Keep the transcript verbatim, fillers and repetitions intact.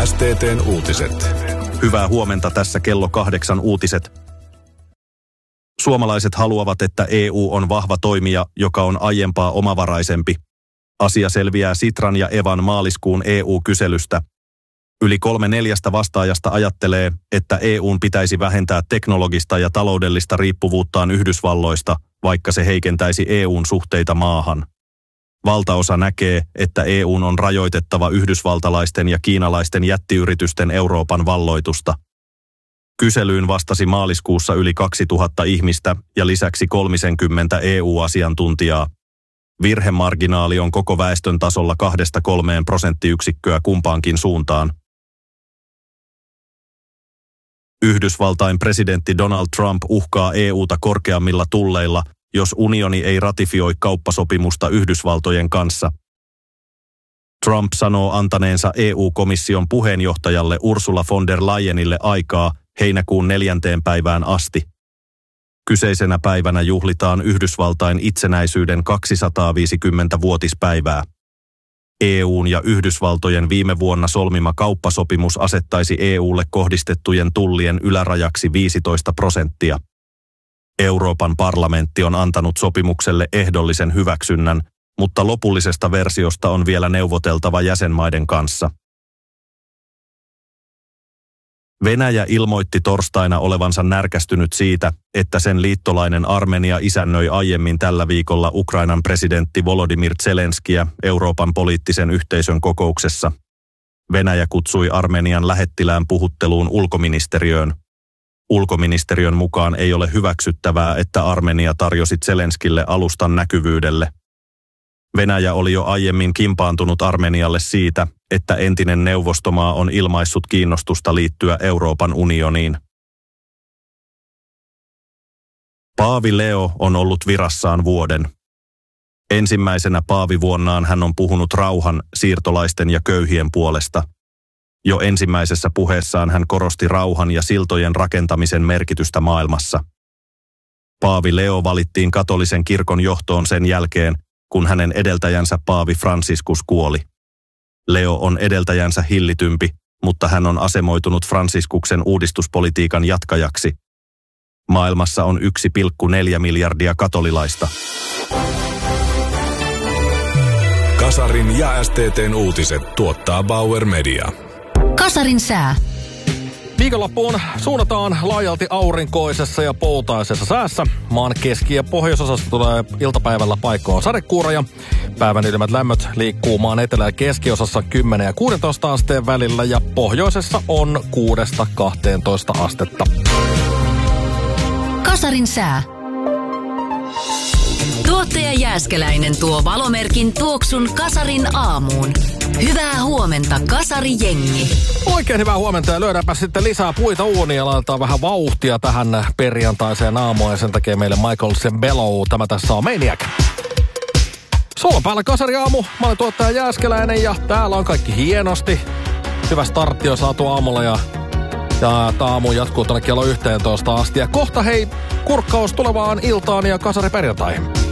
S T T:n uutiset. Hyvää huomenta, tässä kello kahdeksan uutiset. Suomalaiset haluavat, että E U on vahva toimija, joka on aiempaa omavaraisempi. Asia selviää Sitran ja Evan maaliskuun E U-kyselystä. Yli kolme neljästä vastaajasta ajattelee, että E U:n pitäisi vähentää teknologista ja taloudellista riippuvuuttaan Yhdysvalloista, vaikka se heikentäisi E U:n suhteita maahan. Valtaosa näkee, että E U:n on rajoitettava yhdysvaltalaisten ja kiinalaisten jättiyritysten Euroopan valloitusta. Kyselyyn vastasi maaliskuussa yli kaksituhatta ihmistä ja lisäksi kolmekymmentä E U-asiantuntijaa. Virhemarginaali on koko väestön tasolla kahdesta kolmeen prosenttiyksikköä kumpaankin suuntaan. Yhdysvaltain presidentti Donald Trump uhkaa E U:ta korkeammilla tulleilla, jos unioni ei ratifioi kauppasopimusta Yhdysvaltojen kanssa. Trump sanoo antaneensa E U-komission puheenjohtajalle Ursula von der Leyenille aikaa heinäkuun neljänteen päivään asti. Kyseisenä päivänä juhlitaan Yhdysvaltain itsenäisyyden kaksisataaviisikymmentä-vuotispäivää. E U:n ja Yhdysvaltojen viime vuonna solmima kauppasopimus asettaisi E U:lle kohdistettujen tullien ylärajaksi viisitoista prosenttia. Euroopan parlamentti on antanut sopimukselle ehdollisen hyväksynnän, mutta lopullisesta versiosta on vielä neuvoteltava jäsenmaiden kanssa. Venäjä ilmoitti torstaina olevansa närkästynyt siitä, että sen liittolainen Armenia isännöi aiemmin tällä viikolla Ukrainan presidentti Volodymyr Zelenskiä Euroopan poliittisen yhteisön kokouksessa. Venäjä kutsui Armenian lähettilään puhutteluun ulkoministeriöön. Ulkoministeriön mukaan ei ole hyväksyttävää, että Armenia tarjosi Zelenskille alustan näkyvyydelle. Venäjä oli jo aiemmin kimpaantunut Armenialle siitä, että entinen neuvostomaa on ilmaissut kiinnostusta liittyä Euroopan unioniin. Paavi Leo on ollut virassaan vuoden. Ensimmäisenä paavivuonnaan hän on puhunut rauhan, siirtolaisten ja köyhien puolesta. Jo ensimmäisessä puheessaan hän korosti rauhan ja siltojen rakentamisen merkitystä maailmassa. Paavi Leo valittiin katolisen kirkon johtoon sen jälkeen, kun hänen edeltäjänsä Paavi Franciscus kuoli. Leo on edeltäjänsä hillitympi, mutta hän on asemoitunut Franciscuksen uudistuspolitiikan jatkajaksi. Maailmassa on yksi pilkku neljä miljardia katolilaista. Kasarin ja S T T:n uutiset tuottaa Bauer Media. Kasarin sää. Viikonloppuun suunnataan laajalti aurinkoisessa ja poutaisessa säässä. Maan keski- ja pohjoisosasta tulee iltapäivällä paikkoon sadekuuroja. Päivän ylimmät lämmöt liikkuu maan etelä- ja keskiosassa kymmenen ja kuusitoista asteen välillä ja pohjoisessa on kuudesta kahteentoista astetta. Kasarin sää. Tuottaja Jääskeläinen tuo valomerkin tuoksun Kasarin aamuun. Hyvää huomenta, Kasari-jengi. Oikein hyvää huomenta ja lyödäänpä sitten lisää puita uuniin ja laitetaan vähän vauhtia tähän perjantaiseen aamuun ja sen takia meille Michael Sembello. Tämä tässä on Maniac. Sulla on päällä Kasari aamu. Mä olen tuottaja Jääskeläinen ja täällä on kaikki hienosti. Hyvä startti on saatu aamulla ja, ja tämä aamu jatkuu tänne kello yhteentoista asti. Ja kohta hei, kurkkaus tulevaan iltaan ja Kasari perjantaihin.